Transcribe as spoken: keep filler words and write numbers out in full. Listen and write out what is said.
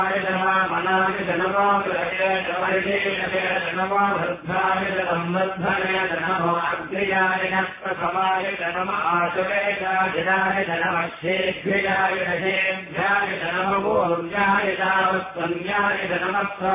मनाय नमो गृहे वर्षेण नमो वृद्धाय संवर्धने नमो अग्र्याय प्रथमाय नमः आसुरेशाय नमः शेभ्याय शेभ्याय नमो ऊर्जाय तावत्संज्ञाय नमः